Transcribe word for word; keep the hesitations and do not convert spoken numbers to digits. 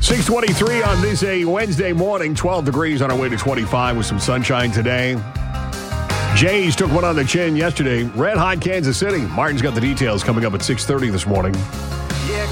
six twenty-three on this a Wednesday morning, twelve degrees on our way to twenty-five with some sunshine today. Jays took one on the chin yesterday. Red hot Kansas City. Martin's got the details coming up at six thirty this morning.